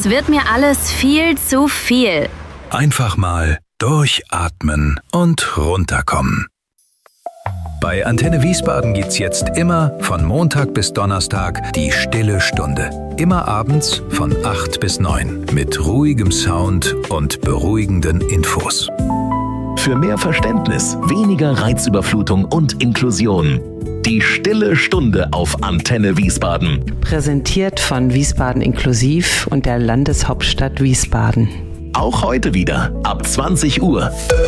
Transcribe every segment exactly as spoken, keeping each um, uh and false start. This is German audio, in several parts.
Das wird mir alles viel zu viel. Einfach mal durchatmen und runterkommen. Bei Antenne Wiesbaden gibt's jetzt immer von Montag bis Donnerstag die Stille Stunde. Immer abends von acht bis neun mit ruhigem Sound und beruhigenden Infos. Für mehr Verständnis, weniger Reizüberflutung und Inklusion. Die Stille Stunde auf Antenne Wiesbaden. Präsentiert von Wiesbaden Inklusiv und der Landeshauptstadt Wiesbaden. Auch heute wieder ab zwanzig Uhr.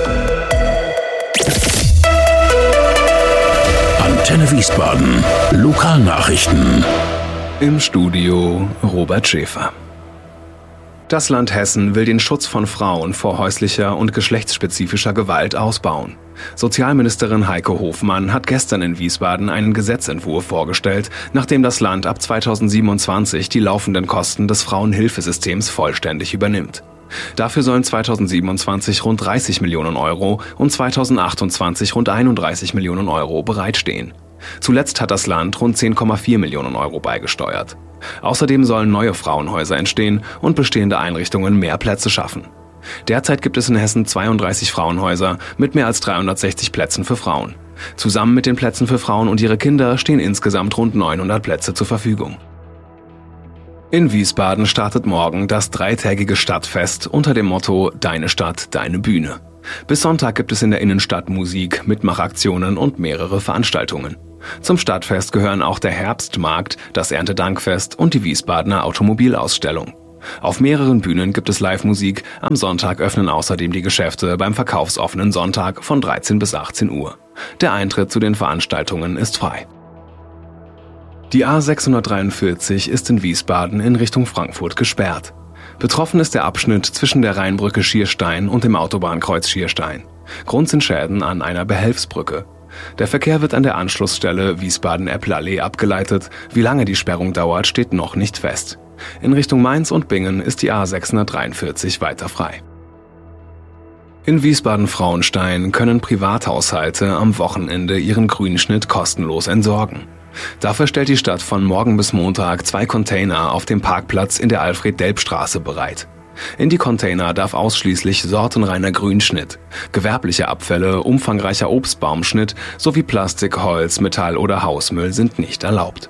Antenne Wiesbaden. Lokalnachrichten. Im Studio Robert Schäfer. Das Land Hessen will den Schutz von Frauen vor häuslicher und geschlechtsspezifischer Gewalt ausbauen. Sozialministerin Heike Hofmann hat gestern in Wiesbaden einen Gesetzentwurf vorgestellt, nachdem das Land ab zweitausendsiebenundzwanzig die laufenden Kosten des Frauenhilfesystems vollständig übernimmt. Dafür sollen zweitausendsiebenundzwanzig rund dreißig Millionen Euro und zweitausendachtundzwanzig rund einunddreißig Millionen Euro bereitstehen. Zuletzt hat das Land rund zehn Komma vier Millionen Euro beigesteuert. Außerdem sollen neue Frauenhäuser entstehen und bestehende Einrichtungen mehr Plätze schaffen. Derzeit gibt es in Hessen zweiunddreißig Frauenhäuser mit mehr als dreihundertsechzig Plätzen für Frauen. Zusammen mit den Plätzen für Frauen und ihre Kinder stehen insgesamt rund neunhundert Plätze zur Verfügung. In Wiesbaden startet morgen das dreitägige Stadtfest unter dem Motto Deine Stadt, deine Bühne. Bis Sonntag gibt es in der Innenstadt Musik, Mitmachaktionen und mehrere Veranstaltungen. Zum Stadtfest gehören auch der Herbstmarkt, das Erntedankfest und die Wiesbadener Automobilausstellung. Auf mehreren Bühnen gibt es Live-Musik. Am Sonntag öffnen außerdem die Geschäfte beim verkaufsoffenen Sonntag von dreizehn bis achtzehn Uhr. Der Eintritt zu den Veranstaltungen ist frei. Die A sechshundertdreiundvierzig ist in Wiesbaden in Richtung Frankfurt gesperrt. Betroffen ist der Abschnitt zwischen der Rheinbrücke Schierstein und dem Autobahnkreuz Schierstein. Grund sind Schäden an einer Behelfsbrücke. Der Verkehr wird an der Anschlussstelle Wiesbaden-Eppler-Allee abgeleitet. Wie lange die Sperrung dauert, steht noch nicht fest. In Richtung Mainz und Bingen ist die A sechshundertdreiundvierzig weiter frei. In Wiesbaden-Frauenstein können Privathaushalte am Wochenende ihren Grünschnitt kostenlos entsorgen. Dafür stellt die Stadt von morgen bis Montag zwei Container auf dem Parkplatz in der Alfred-Delp-Straße bereit. In die Container darf ausschließlich sortenreiner Grünschnitt, gewerbliche Abfälle, umfangreicher Obstbaumschnitt sowie Plastik, Holz, Metall oder Hausmüll sind nicht erlaubt.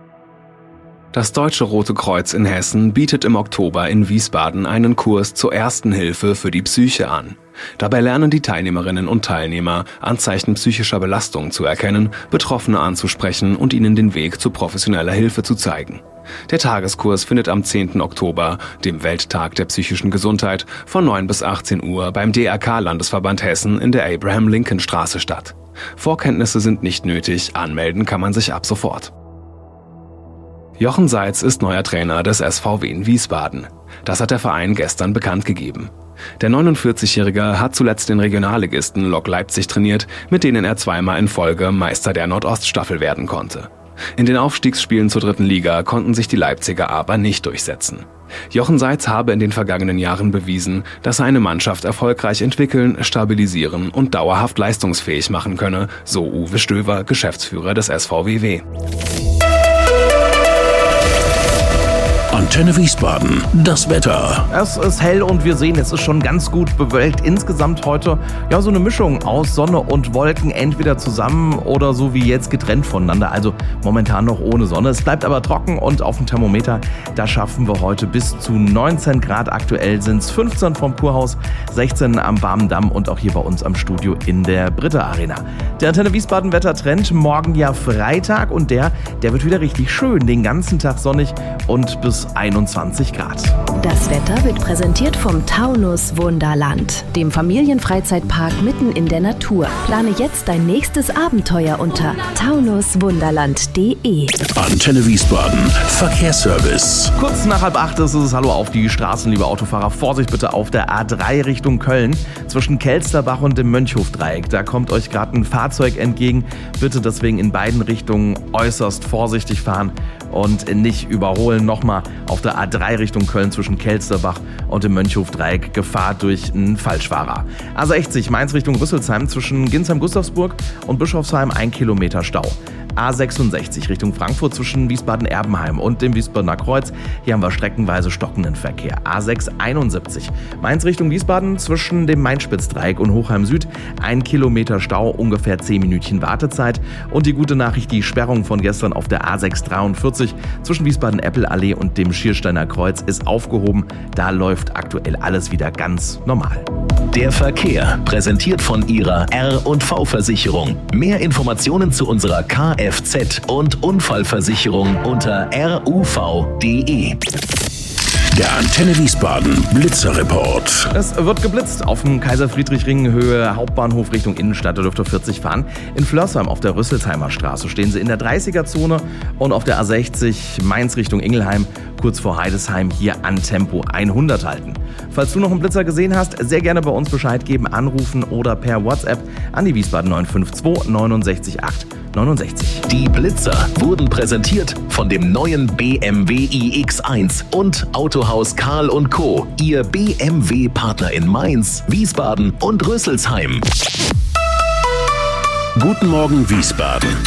Das Deutsche Rote Kreuz in Hessen bietet im Oktober in Wiesbaden einen Kurs zur Ersten Hilfe für die Psyche an. Dabei lernen die Teilnehmerinnen und Teilnehmer, Anzeichen psychischer Belastung zu erkennen, Betroffene anzusprechen und ihnen den Weg zu professioneller Hilfe zu zeigen. Der Tageskurs findet am zehnten Oktober, dem Welttag der psychischen Gesundheit, von neun bis achtzehn Uhr beim D R K-Landesverband Hessen in der Abraham-Lincoln-Straße statt. Vorkenntnisse sind nicht nötig, anmelden kann man sich ab sofort. Jochen Seitz ist neuer Trainer des S V W in Wiesbaden. Das hat der Verein gestern bekannt gegeben. Der neunundvierzigjährige hat zuletzt den Regionalligisten Lok Leipzig trainiert, mit denen er zweimal in Folge Meister der Nordoststaffel werden konnte. In den Aufstiegsspielen zur dritten Liga konnten sich die Leipziger aber nicht durchsetzen. Jochen Seitz habe in den vergangenen Jahren bewiesen, dass er eine Mannschaft erfolgreich entwickeln, stabilisieren und dauerhaft leistungsfähig machen könne, so Uwe Stöver, Geschäftsführer des S V W W. Antenne Wiesbaden, das Wetter. Es ist hell und wir sehen, es ist schon ganz gut bewölkt. Insgesamt heute ja so eine Mischung aus Sonne und Wolken, entweder zusammen oder so wie jetzt getrennt voneinander. Also momentan noch ohne Sonne. Es bleibt aber trocken und auf dem Thermometer, da schaffen wir heute bis zu neunzehn Grad. Aktuell sind es fünfzehn vom Kurhaus, sechzehn am Barmendamm und auch hier bei uns am Studio in der Britta Arena. Der Antenne Wiesbaden Wettertrend, morgen ja Freitag und der, der wird wieder richtig schön. Den ganzen Tag sonnig und bis einundzwanzig Grad. Das Wetter wird präsentiert vom Taunus Wunderland, dem Familienfreizeitpark mitten in der Natur. Plane jetzt dein nächstes Abenteuer unter taunus wunderland punkt de. Antenne Wiesbaden, Verkehrsservice. Kurz nach halb acht ist es. Hallo auf die Straßen, liebe Autofahrer. Vorsicht bitte auf der A drei Richtung Köln zwischen Kelsterbach und dem Mönchhofdreieck. Da kommt euch gerade ein Fahrzeug entgegen. Bitte deswegen in beiden Richtungen äußerst vorsichtig fahren und nicht überholen. Nochmal auf der A drei Richtung Köln zwischen Kelsterbach und dem Mönchhofdreieck Gefahr durch einen Falschfahrer. A sechzig Mainz Richtung Rüsselsheim zwischen Ginsheim-Gustavsburg und Bischofsheim ein Kilometer Stau. A sechsundsechzig Richtung Frankfurt zwischen Wiesbaden-Erbenheim und dem Wiesbadener Kreuz. Hier haben wir streckenweise stockenden Verkehr. A sechshunderteinundsiebzig Mainz Richtung Wiesbaden zwischen dem Main-Spitz-Dreieck und Hochheim Süd. Ein Kilometer Stau, ungefähr zehn Minütchen Wartezeit. Und die gute Nachricht, die Sperrung von gestern auf der A sechshundertdreiundvierzig zwischen Wiesbaden-Eppel-Allee und dem Schiersteiner Kreuz ist aufgehoben. Da läuft aktuell alles wieder ganz normal. Der Verkehr, präsentiert von Ihrer R und V-Versicherung. Mehr Informationen zu unserer Kfz- und Unfallversicherung unter R U V punkt de. Der Antenne Wiesbaden Blitzerreport. Es wird geblitzt auf dem Kaiser-Friedrich-Ring Höhe Hauptbahnhof Richtung Innenstadt. Da dürft ihr vierzig fahren. In Flörsheim auf der Rüsselsheimer Straße stehen sie in der dreißiger-Zone und auf der A sechzig Mainz Richtung Ingelheim kurz vor Heidesheim hier an Tempo hundert halten. Falls du noch einen Blitzer gesehen hast, sehr gerne bei uns Bescheid geben, anrufen oder per WhatsApp an die Wiesbaden neun fünf zwei neun sechs acht neunundsechzig. Die Blitzer wurden präsentiert von dem neuen B M W i X eins und Autohaus Karl und Co., Ihr B M W-Partner in Mainz, Wiesbaden und Rüsselsheim. Guten Morgen Wiesbaden.